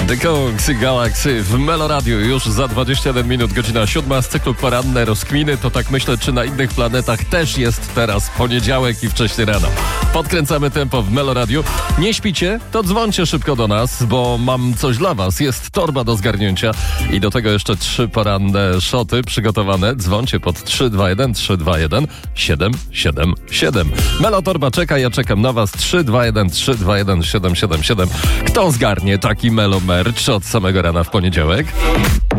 The Kings i Galaxy w Meloradiu już za 21 minut, godzina 7 z cyklu Poranne Rozkminy. To tak myślę, czy na innych planetach też jest teraz poniedziałek i wcześnie rano. Podkręcamy tempo w Meloradiu. Nie śpicie? To dzwońcie szybko do nas, bo mam coś dla was. Jest torba do zgarnięcia i do tego jeszcze 3 poranne szoty przygotowane. Dzwońcie pod 321 321 777. Melotorba czeka, ja czekam na was. 321 321 777. Kto zgarnie taki Melo merch od samego rana w poniedziałek?